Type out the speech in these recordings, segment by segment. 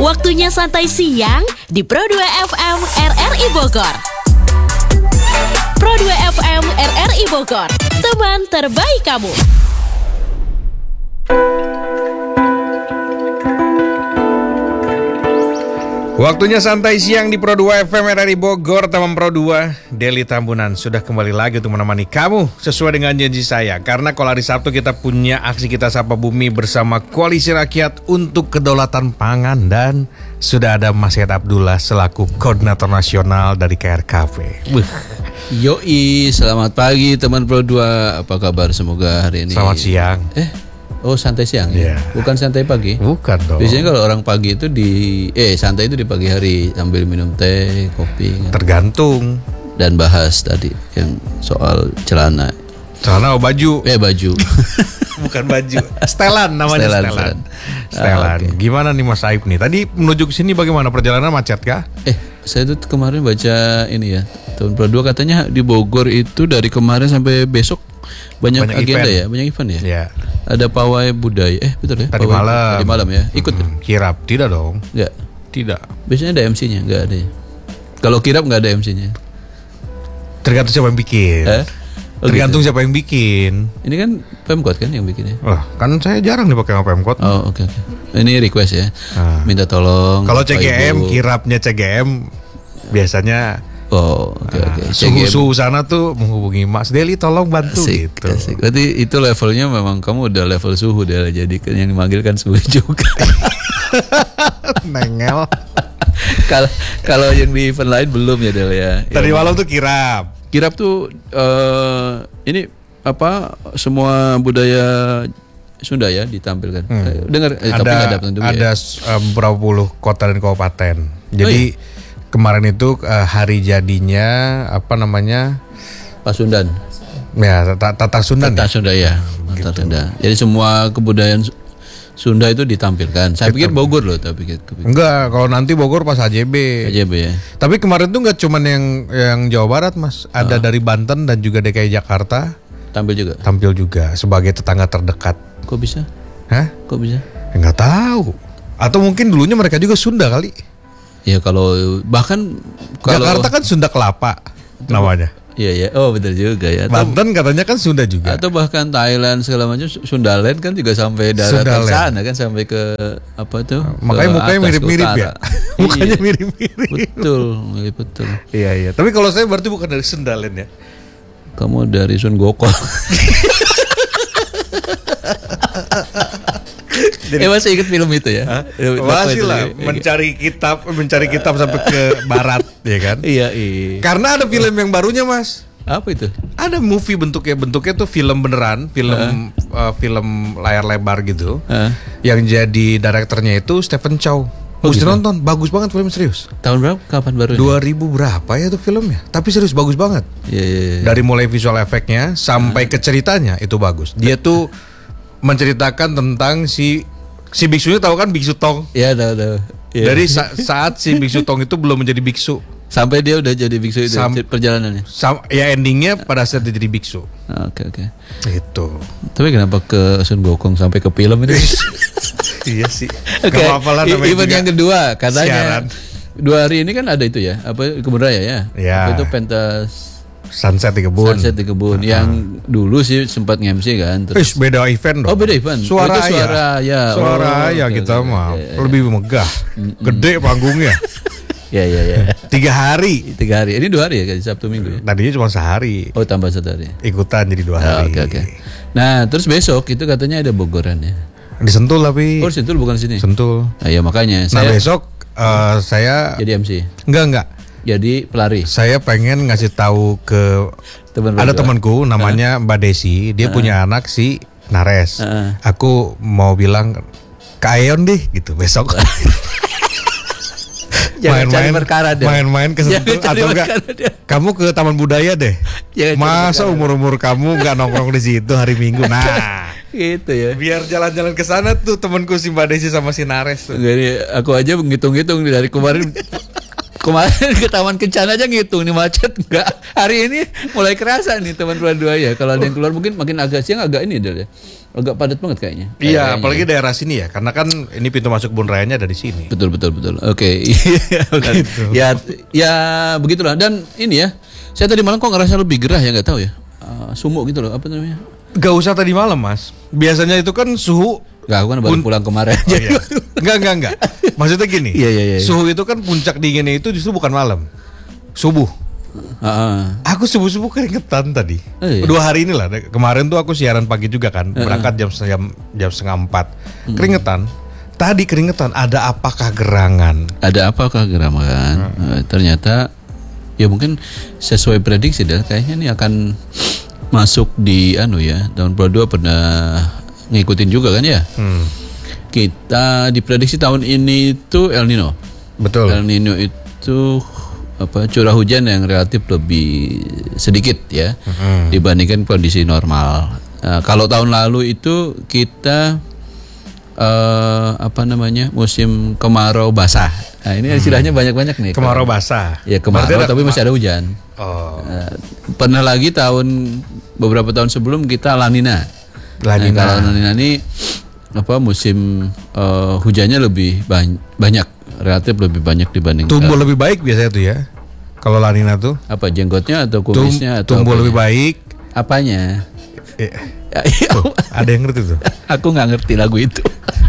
Waktunya santai siang di Pro 2 FM RRI Bogor. Pro 2 FM RRI Bogor, teman terbaik kamu. Waktunya santai siang di Pro 2 FM RRI Bogor, teman Pro 2. Deli Tambunan sudah kembali lagi untuk menemani kamu sesuai dengan janji saya. Karena kalau hari Sabtu kita punya aksi Kita Sapa Bumi bersama Koalisi Rakyat untuk Kedaulatan Pangan. Dan sudah ada Mas Yed Abdullah selaku Koordinator Nasional dari KRKP. Yoi, selamat pagi teman Pro 2. Apa kabar? Semoga hari ini Selamat siang. Oh, santai siang ya? Bukan santai pagi? Bukan dong. Biasanya kalau orang pagi itu santai itu di pagi hari sambil minum teh, kopi kan? Tergantung. Dan bahas tadi yang soal celana. Celana atau baju? Baju. Bukan baju. Setelan namanya, setelan. Okay. Gimana nih Mas Aib nih? Tadi menuju ke sini bagaimana, perjalanan macet kah? Saya tuh kemarin baca ini ya. Tahun Pro 2 katanya di Bogor itu dari kemarin sampai besok banyak agenda event. Banyak event ya. Iya. Ada pawai budaya, betul ya? Tadi malam ya. Ikut kirap? Tidak dong. Enggak. Tidak. Biasanya ada MC-nya, enggak ada ya. Kalau kirap enggak ada MC-nya. Tergantung siapa yang bikin. Tergantung siapa yang bikin. Ini kan Pemkot kan yang bikinnya. Kan saya jarang dipakai sama Pemkot. Oh, oke. Ini request ya. Minta tolong. Kalau CGM, kirapnya CGM biasanya oke. Suhu sana tuh menghubungi Mas Deli tolong bantu gitu. Asik. Berarti itu levelnya memang kamu udah level suhu deh. Jadi yang dimanggil kan suhu juga. Nengel. Kalau yang di event lain belum ya Del ya. Tadi malam tuh kirap. Kirap tuh ini apa semua budaya Sunda ya ditampilkan. Dengar tapi nggak ada tentunya. Ada beberapa puluh kota dan kabupaten. Jadi kemarin itu hari jadinya apa namanya? Pasundan. Ya, Tatar Sundan. Tatar Sunda ya. Tatar Sunda. Jadi semua kebudayaan Sunda itu ditampilkan. Saya pikir Bogor loh, tapi enggak, kalau nanti Bogor pas HJB ya. Tapi kemarin tuh enggak cuman yang Jawa Barat, Mas. Ada dari Banten dan juga DKI Jakarta. Tampil juga sebagai tetangga terdekat. Kok bisa? Hah? Kok bisa? Enggak tahu. Atau mungkin dulunya mereka juga Sunda kali. Ya kalau Jakarta kan Sunda Kelapa namanya. Iya. Oh betul juga ya. Banten katanya kan Sunda juga. Atau bahkan Thailand segala macam, Sundaland kan juga sampai daratan sana kan, sampai ke apa tuh? Makanya mukanya mirip-mirip ya. Mukanya mirip-mirip. Betul. Iya. Tapi kalau saya berarti bukan dari Sundaland ya. Kamu dari Sun Gokong. Masih ingat film itu ya? Masih lah, mencari kitab sampai ke barat, ya kan? Iya. Karena ada film yang barunya, Mas. Apa itu? Ada movie bentuknya tuh film beneran, film layar lebar gitu. Yang jadi direkturnya itu Stephen Chow. Mesti nonton, bagus banget film, serius. Tahun berapa? Kapan barunya? 2000 berapa ya tuh filmnya? Tapi serius bagus banget. Iya. Dari mulai visual efeknya sampai ke ceritanya itu bagus. Dia tuh menceritakan tentang si biksunya, tahu kan biksu Tong? Iya, tahu. Ya. Dari saat si biksu Tong itu belum menjadi biksu sampai dia udah jadi biksu itu perjalanannya. Ya endingnya pada saat dia jadi biksu. Oke. Itu. Tapi kenapa ke Sun Gokong sampai ke film itu? Iya sih. Oke. Event yang kedua katanya. Siaran. 2 hari ini kan ada itu ya, apa Kebun Raya ya? Ya. Itu pentas Sunset di Kebun. Yang dulu sih sempat nge-MC kan. Terus beda event dong. Oh beda event. Suara ya okay, kita mah lebih megah. Gede panggungnya. Ya. 3 hari. Ini 2 hari ya, Sabtu Minggu ya. Tadinya cuma sehari. Oh tambah 1 hari. Ikutan jadi 2 hari. Oke. Nah terus besok itu katanya ada Bogoran ya. Di Sentul tapi. Oh Sentul bukan sini. Sentul. Nah ya makanya. Besok saya jadi MC. Enggak. Jadi pelari. Saya pengen ngasih tahu ke temanku namanya Mbak Desi. Dia punya anak si Nares. Aku mau bilang ke Aeon deh gitu besok. Main-main ke Sentul atau enggak? Kamu ke Taman Budaya deh. Masa umur kamu nggak nongkrong di situ hari Minggu? Nah. Gitu ya. Biar jalan-jalan ke sana tuh temanku si Mbak Desi sama si Nares tuh. Jadi aku aja ngitung-ngitung dari kemarin ke Taman Kencan aja ngitung nih macet enggak. Hari ini mulai kerasa nih teman dua ya. Kalau ada yang keluar mungkin makin agak siang agak ini deh ya. agak padat banget kayaknya. Iya, apalagi daerah sini ya, karena kan ini pintu masuk kebun rayanya ada di sini. Betul. Oke. Gitu. Ya begitulah. Dan ini ya, saya tadi malam kok ngerasa lebih gerah ya, nggak tahu ya. Sumuk gitu loh, apa namanya? Gak usah tadi malam, Mas. Biasanya itu kan suhu. Enggak, aku kan baru pulang kemarin. Oh, iya. Enggak. Maksudnya gini. Iya. Suhu itu kan puncak dinginnya itu justru bukan malam. Subuh. Aku subuh-subuh keringetan tadi. Iya. 2 hari inilah. Kemarin tuh aku siaran pagi juga kan. Berangkat jam setengah 4. Keringetan. Tadi keringetan. Ada apakah gerangan? Ternyata ya mungkin sesuai prediksi dah. Kayaknya ini akan masuk di tahun 22 pernah ngikutin juga kan ya. Kita diprediksi tahun ini itu El Nino. Betul. El Nino itu curah hujan yang relatif lebih sedikit ya dibandingkan kondisi normal. Kalau tahun lalu itu kita musim kemarau basah. Nah ini istilahnya banyak-banyak nih. Kemarau basah. Ya kemarau tapi masih ada hujan. Pernah lagi beberapa tahun sebelum kita La Nina. Kalau La Nina ini musim hujannya lebih banyak, relatif lebih banyak dibandingkan. Tumbuh lebih baik biasanya tuh ya. Kalau La Nina tuh. Apa jenggotnya atau kumisnya atau tumbuh lebih baik. Apanya? Tuh, ada yang ngerti tuh. Aku nggak ngerti lagu itu.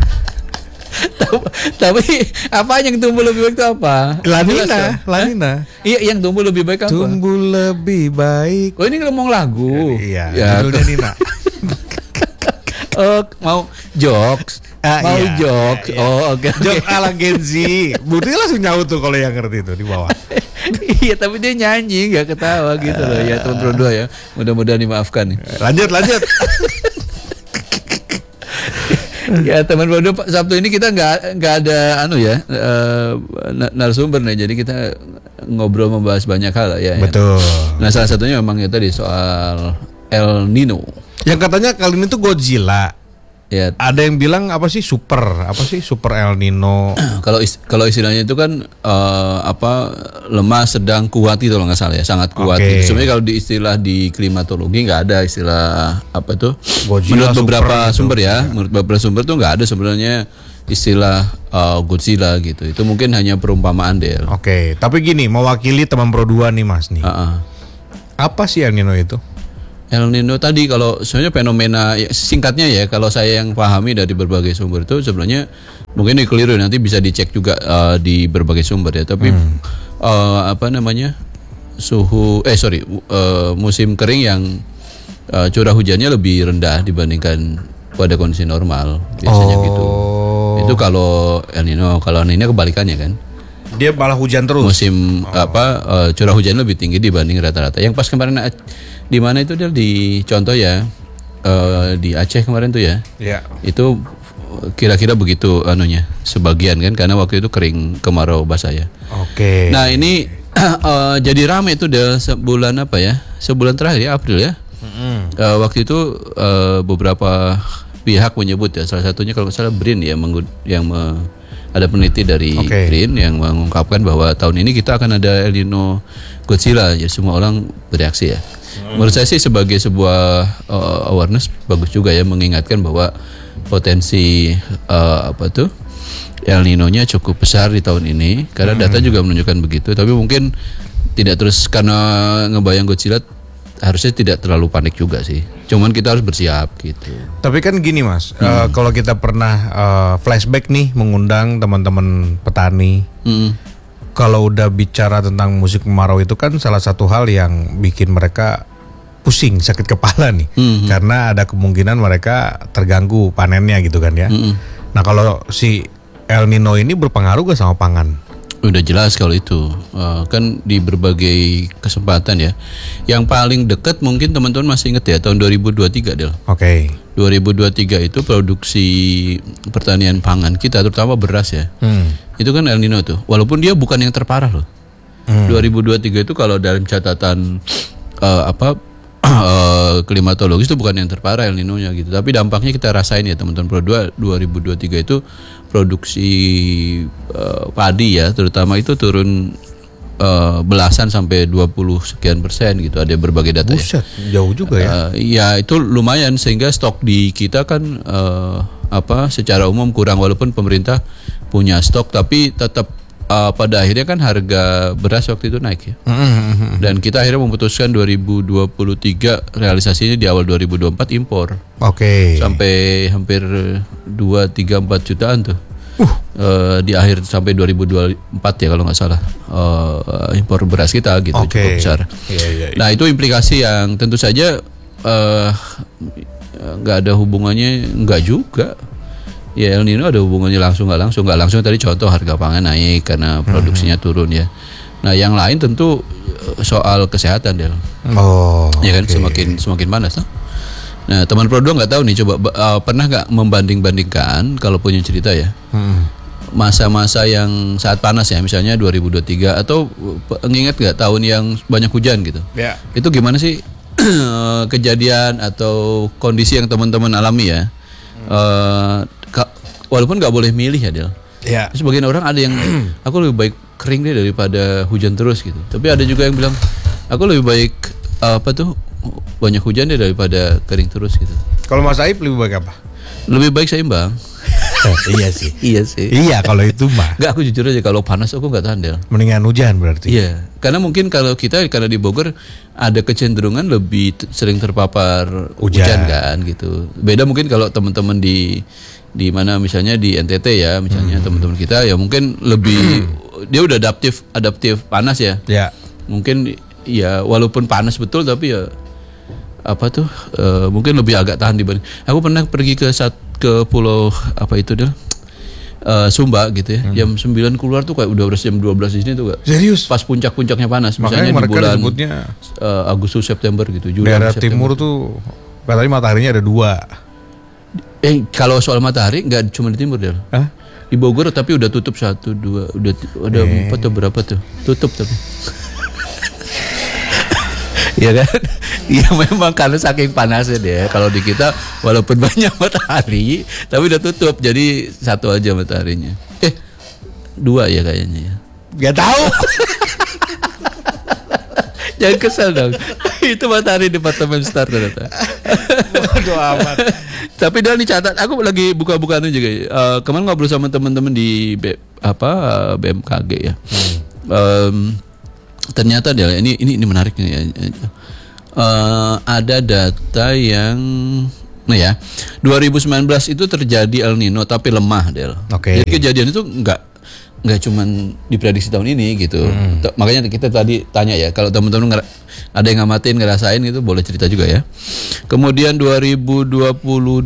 Tapi apa yang tumbuh lebih baik itu apa? La Nina. Iya, yang tumbuh lebih baik apa? Tumbuh lebih baik. Oh, ini ngomong lagu. Iya. Ya, judulnya Nina. Mau jokes. Jokes. Iya. Oh, oke. Jokes ala Gen Z. Bukti langsung nyaut tuh kalau yang ngerti itu di bawah. Iya, tapi dia nyanyi nggak ketawa gitu loh ya, teman berdua ya. Mudah-mudahan dimaafkan nih. Lanjut. Ya teman berdua, Sabtu ini kita nggak ada narasumber nih, jadi kita ngobrol membahas banyak hal ya. Betul. Nah salah satunya memang ya tadi soal El Nino. Yang katanya kali ini tuh Godzilla. Ya. Ada yang bilang super El Nino. Kalau istilahnya itu kan lemah, sedang, kuat itu kalau nggak salah ya, sangat kuat. Okay. Sebenarnya kalau di istilah di klimatologi nggak ada istilah apa tuh. Godzilla, menurut beberapa gitu. sumber ya, menurut beberapa sumber tuh nggak ada sebenarnya istilah Godzilla gitu. Itu mungkin hanya perumpamaan Del. Oke, tapi gini, mewakili teman Pro 2 nih Mas nih. Apa sih El Nino itu? El Nino tadi kalau sebenarnya fenomena singkatnya ya, kalau saya yang pahami dari berbagai sumber itu sebenarnya mungkin ini keliru, nanti bisa dicek juga di berbagai sumber ya. Tapi musim kering yang curah hujannya lebih rendah dibandingkan pada kondisi normal biasanya gitu. Itu kalau El Nino. Kalau El Nino kebalikannya kan. Dia malah hujan terus. Musim curah hujan lebih tinggi dibanding rata-rata. Yang pas kemarin di mana itu dia di contoh ya, di Aceh kemarin tuh ya. Iya. Itu kira-kira begitu sebagian kan, karena waktu itu kering kemarau basah ya. Oke. Nah ini jadi ramai itu udah sebulan terakhir ya, April ya. Waktu itu beberapa pihak menyebut ya, salah satunya kalau nggak salah BRIN ya, ada peneliti dari BRIN yang mengungkapkan bahwa tahun ini kita akan ada El Nino Godzilla. Jadi semua orang bereaksi ya. Menurut saya sih sebagai sebuah awareness bagus juga ya, mengingatkan bahwa potensi El Nino-nya cukup besar di tahun ini, karena data juga menunjukkan begitu. Tapi mungkin tidak terus karena ngebayang Godzilla, harusnya tidak terlalu panik juga sih. Cuman kita harus bersiap gitu. Tapi kan gini Mas, kalau kita pernah flashback nih mengundang teman-teman petani, kalau udah bicara tentang musim kemarau itu kan salah satu hal yang bikin mereka pusing, sakit kepala nih, karena ada kemungkinan mereka terganggu panennya gitu kan ya. Nah kalau si El Nino ini berpengaruh gak sama pangan? Udah jelas kalau itu, kan di berbagai kesempatan ya. Yang paling dekat mungkin teman-teman masih ingat ya, tahun 2023 Del. Oke. 2023 itu produksi pertanian pangan kita, terutama beras ya. Itu kan El Nino tuh, walaupun dia bukan yang terparah loh. 2023 itu kalau dalam catatan klimatologis itu bukan yang terparah El Nino-nya gitu. Tapi dampaknya kita rasain ya teman-teman Pro 2. 2023 itu produksi padi ya terutama itu turun belasan sampai 20 sekian persen gitu, ada berbagai data. Buset, jauh juga ya. Ya itu lumayan, sehingga stok di kita kan secara umum kurang, walaupun pemerintah punya stok, tapi tetap pada akhirnya kan harga beras waktu itu naik ya. Dan kita akhirnya memutuskan 2023 realisasinya di awal 2024 impor. Oke. Sampai hampir 2, 3, 4 jutaan tuh. Di akhir sampai 2024 ya kalau nggak salah, impor beras kita gitu, cukup besar. Iya. Nah itu implikasi yang tentu saja nggak ada hubungannya, nggak juga. Ya El Nino ada hubungannya langsung nggak langsung. Tadi contoh harga pangan naik karena produksinya turun ya. Nah yang lain tentu soal kesehatan Del. Ya kan, semakin panas tuh. Nah teman Pro 2 nggak tahu nih, coba pernah nggak membanding-bandingkan kalau punya cerita ya, masa-masa yang saat panas ya, misalnya 2023 atau nginget nggak tahun yang banyak hujan gitu? Ya. Itu gimana sih kejadian atau kondisi yang teman-teman alami ya? Walaupun nggak boleh milih ya Del. Ya. Sebagian orang ada yang aku lebih baik kering deh daripada hujan terus gitu. Tapi ada juga yang bilang aku lebih baik banyak hujan deh daripada kering terus gitu. Kalau Mas Aib lebih baik apa? Lebih baik seimbang. Iya sih. Iya kalau itu mah. Enggak, aku jujur aja kalau panas aku nggak tahan Del. Mendingan hujan berarti. Iya, karena mungkin kalau kita karena di Bogor ada kecenderungan lebih sering terpapar hujan kan gitu. Beda mungkin kalau teman-teman di mana misalnya di NTT ya, misalnya teman-teman kita ya mungkin lebih dia udah adaptif panas ya. Ya. Mungkin ya walaupun panas betul tapi ya mungkin lebih agak tahan dibanding. Aku pernah pergi ke pulau Sumba gitu ya. Jam 9 keluar tuh kayak udah jam 12 di sini tuh gak? Serius? Pas puncak-puncaknya panas. Makanya misalnya di bulan disebutnya Agustus September gitu. Juli, daerah September. timur tuh katanya mataharinya ada 2. Kalau soal matahari nggak cuma di timur Del. Di Bogor tapi udah tutup 1, 2, udah ada 4 atau berapa tuh tutup tapi. Iya kan? Iya memang karena saking panasnya deh. Kalau di kita walaupun banyak matahari tapi udah tutup, jadi 1 aja mataharinya. 2 ya kayaknya ya. Gak tahu. Jangan kesel dong. Itu matahari Departemen Star ternyata. Bodoh amat. Tapi Dan dicatat, aku lagi buka-bukaan juga. Kemarin ngobrol sama teman-teman di BMKG ya. Ternyata dia ini menarik nih ya. Ada data yang 2019 itu terjadi El Nino tapi lemah Del. Oke. Jadi kejadian itu nggak cuman diprediksi tahun ini gitu. Makanya kita tadi tanya ya, kalau teman-teman ada yang ngamatin ngerasain itu boleh cerita juga ya. Kemudian 2022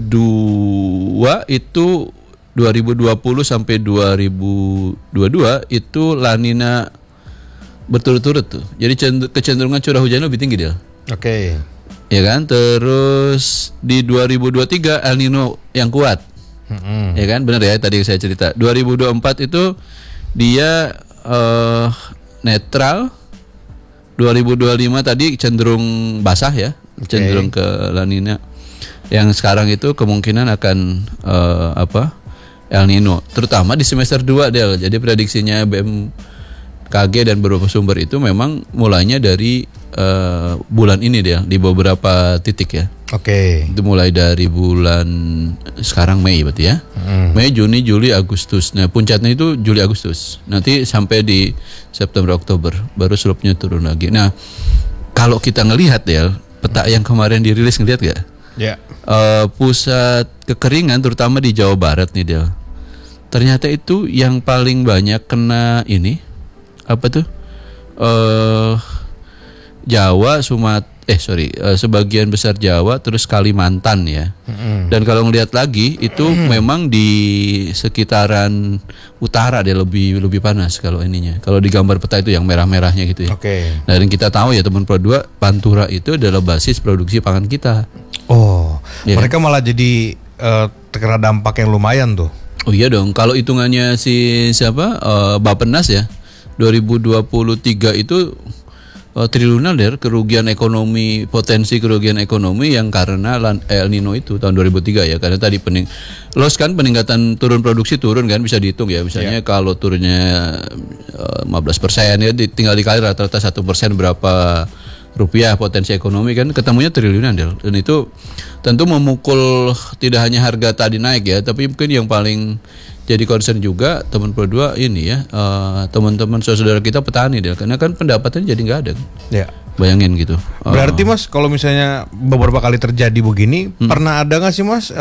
itu 2020 sampai 2022 itu La Nina berturut-turut tuh. Jadi kecenderungan curah hujan lebih tinggi Del. Oke. Ya kan? Terus di 2023 El Nino yang kuat. Ya kan? Benar ya tadi saya cerita. 2024 itu dia netral. 2025 tadi cenderung basah ya. Cenderung ke La Nina. Yang sekarang itu kemungkinan akan El Nino, terutama di semester 2 Del. Jadi prediksinya BMKG dan beberapa sumber itu memang mulainya dari bulan ini Del, di beberapa titik ya. Oke. Itu mulai dari bulan sekarang Mei berarti ya. Mei, Juni, Juli, Agustus. Nah, puncaknya itu Juli Agustus. Nanti sampai di September Oktober baru slope-nya turun lagi. Nah, kalau kita ngelihat Del, peta yang kemarin dirilis, ngelihat gak? Ya. Pusat kekeringan terutama di Jawa Barat nih Del. Ternyata itu yang paling banyak kena ini Jawa, sebagian besar Jawa, terus Kalimantan ya. Dan kalau ngelihat lagi itu memang di sekitaran utara dia lebih panas kalau ininya. Kalau di gambar peta itu yang merah-merahnya gitu ya. Oke. Nah, dan kita tahu ya teman Pro 2, Pantura itu adalah basis produksi pangan kita. Oh, ya, mereka kan? Malah jadi terkena dampak yang lumayan tuh. Oh iya dong, kalau hitungannya Bappenas ya, 2023 itu triliunan der kerugian ekonomi, potensi kerugian ekonomi yang karena El Nino itu tahun 2003 ya, karena tadi peningkatan turun produksi turun kan, bisa dihitung ya, misalnya kalau turunnya 15% ya, tinggal dikali rata-rata 1% berapa rupiah potensi ekonomi, kan ketemunya triliunan der. Dan itu tentu memukul tidak hanya harga tadi naik ya, tapi mungkin yang paling jadi concern juga teman Pro2 ini ya, teman-teman saudara kita petani deh, karena kan pendapatannya jadi nggak ada. Ya. Bayangin gitu. Berarti Mas, kalau misalnya beberapa kali terjadi begini, pernah ada nggak sih Mas,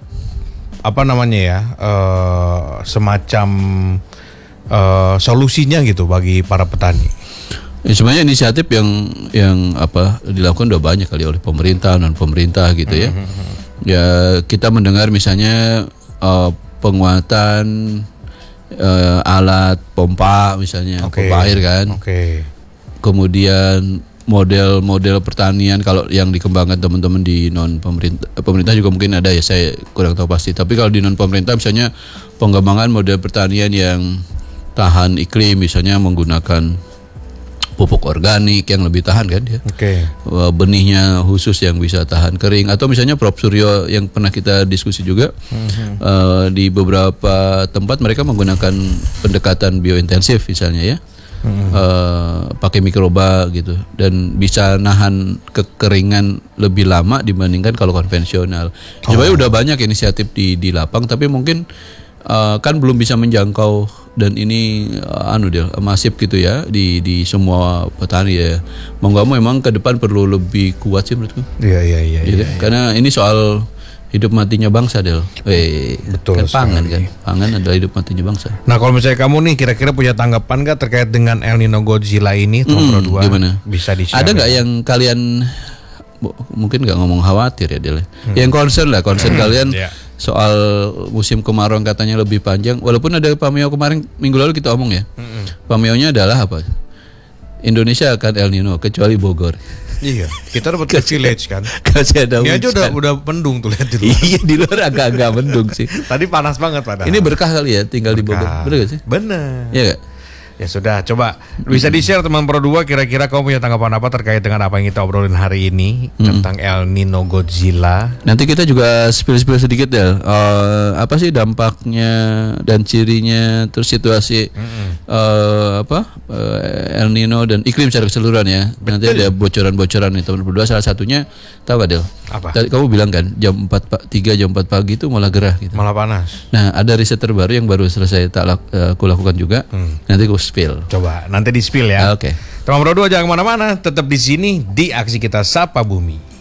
semacam solusinya gitu bagi para petani? Ya, sebenarnya inisiatif yang dilakukan udah banyak kali oleh pemerintah, non pemerintah gitu ya. Ya kita mendengar misalnya penguatan alat pompa misalnya, pompa air kan. Kemudian model pertanian kalau yang dikembangkan teman-teman di non pemerintah juga mungkin ada ya, saya kurang tahu pasti. Tapi kalau di non pemerintah misalnya pengembangan model pertanian yang tahan iklim, misalnya menggunakan pupuk organik yang lebih tahan kan ya. Benihnya khusus yang bisa tahan kering, atau misalnya Prof Suryo yang pernah kita diskusi juga, di beberapa tempat mereka menggunakan pendekatan biointensif misalnya ya, pakai mikroba gitu, dan bisa nahan kekeringan lebih lama dibandingkan kalau konvensional. Sebenarnya udah banyak inisiatif di lapang, tapi mungkin kan belum bisa menjangkau, dan ini masif gitu ya di semua petani ya. Mau nggak mau memang ke depan perlu lebih kuat sih menurutku. Iya. Karena ini soal hidup matinya bangsa Del. Betul. Kan pangan kan, pangan adalah hidup matinya bangsa. Nah kalau misalnya kamu nih kira-kira punya tanggapan nggak terkait dengan El Nino Godzilla ini, Tom Pro2? Gimana? Bisa di-share. Ada nggak yang kalian mungkin nggak ngomong khawatir ya Del? Yang concern kalian. Soal musim kemarau katanya lebih panjang, walaupun ada Pameo kemarin minggu lalu kita omong ya. Pameo-nya adalah apa? Indonesia akan El Nino kecuali Bogor. Iya, kita dapat privilege kan. Kasih ada. Ini aja udah mendung tuh, lihat di luar. Iya, di luar agak-agak mendung sih. Tadi panas banget padahal. Ini berkah kali ya tinggal di Bogor. Bener gak sih? Bener. Iya gak? Ya sudah, coba bisa di-share teman Pro2, kira-kira kamu punya tanggapan apa terkait dengan apa yang kita obrolin hari ini tentang El Nino Godzilla. Nanti kita juga spill sedikit ya, apa sih dampaknya dan cirinya, terus situasi El Nino dan iklim secara keseluruhan ya. Nanti ada bocoran-bocoran nih teman Pro2, salah satunya tahu gak Del? Apa? Tadi kamu bilang kan jam 4 pagi itu malah gerah gitu. Malah panas. Nah, ada riset terbaru yang baru selesai aku lakukan juga. Nanti aku spill. Coba nanti di spill ya. Oke. Teman Pro2 jangan kemana-mana, tetap di sini di Aksi Kita Sapa Bumi.